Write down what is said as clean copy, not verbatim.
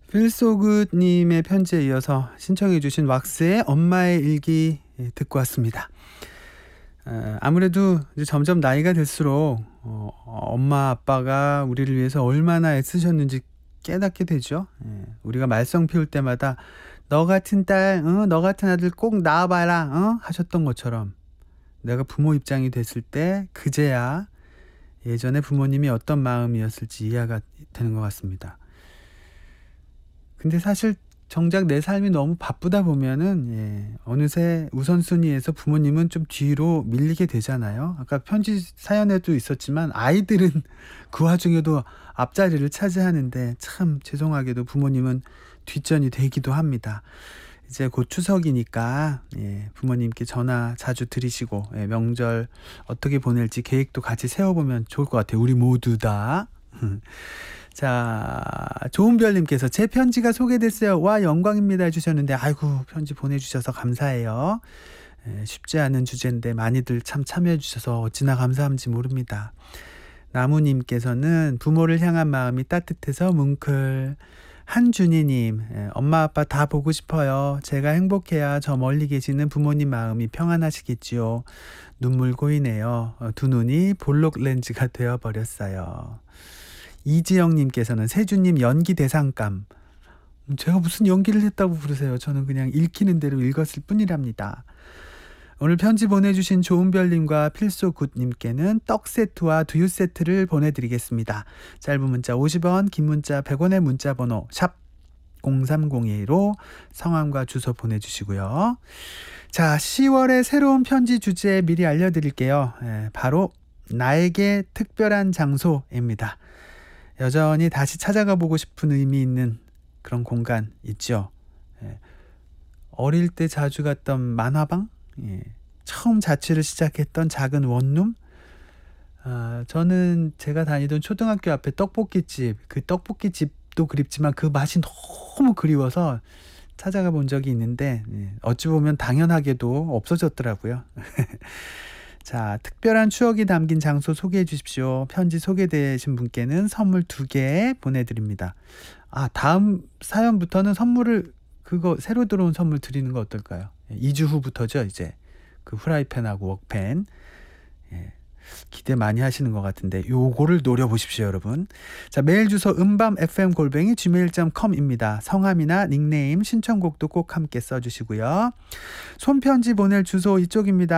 필소굿님의 편지에 이어서 신청해주신 왁스의 엄마의 일기 듣고 왔습니다. 아무래도 이제 점점 나이가 들수록 엄마 아빠가 우리를 위해서 얼마나 애쓰셨는지 깨닫게 되죠. 우리가 말썽 피울 때마다 너 같은 딸, 너 같은 아들 꼭 낳아봐라 하셨던 것처럼 내가 부모 입장이 됐을 때 그제야 예전에 부모님이 어떤 마음이었을지 이해가 되는 것 같습니다. 근데 사실 정작 내 삶이 너무 바쁘다 보면은 어느새 우선순위에서 부모님은 좀 뒤로 밀리게 되잖아요. 아까 편지 사연에도 있었지만 아이들은 그 와중에도 앞자리를 차지하는데 참 죄송하게도 부모님은 뒷전이 되기도 합니다. 이제 곧 추석이니까 부모님께 전화 자주 드리시고 명절 어떻게 보낼지 계획도 같이 세워보면 좋을 것 같아요. 우리 모두 다. 자, 좋은별님께서 제 편지가 소개됐어요. 와, 영광입니다 해주셨는데 아이고, 편지 보내주셔서 감사해요. 쉽지 않은 주제인데 많이들 참 참여해주셔서 어찌나 감사한지 모릅니다. 나무님께서는 부모를 향한 마음이 따뜻해서 뭉클. 한준희님, 엄마 아빠 다 보고 싶어요. 제가 행복해야 저 멀리 계시는 부모님 마음이 평안하시겠지요. 눈물 고이네요. 두 눈이 볼록 렌즈가 되어버렸어요. 이지영님께서는 세준님 연기 대상감. 제가 무슨 연기를 했다고 부르세요. 저는 그냥 읽히는 대로 읽었을 뿐이랍니다. 오늘 편지 보내주신 좋은별님과 필소굿님께는 떡 세트와 두유 세트를 보내드리겠습니다. 짧은 문자 50원, 긴 문자 100원의 문자 번호 샵 0302로 성함과 주소 보내주시고요. 자, 10월의 새로운 편지 주제 미리 알려드릴게요. 바로 나에게 특별한 장소입니다. 여전히 다시 찾아가 보고 싶은 의미 있는 그런 공간 있죠. 어릴 때 자주 갔던 만화방, 처음 자취를 시작했던 작은 원룸. 저는 제가 다니던 초등학교 앞에 떡볶이집, 그 떡볶이집도 그립지만 그 맛이 너무 그리워서 찾아가 본 적이 있는데 어찌 보면 당연하게도 없어졌더라고요. 자, 특별한 추억이 담긴 장소 소개해 주십시오. 편지 소개되신 분께는 선물 2개 보내드립니다. 다음 사연부터는 선물을 새로 들어온 선물 드리는 거 어떨까요? 2주 후부터죠. 이제 그 후라이팬하고 웍팬. 기대 많이 하시는 것 같은데 요거를 노려보십시오, 여러분. 자, 메일 주소 음밤fm@gmail.com입니다. 성함이나 닉네임, 신청곡도 꼭 함께 써주시고요. 손편지 보낼 주소 이쪽입니다.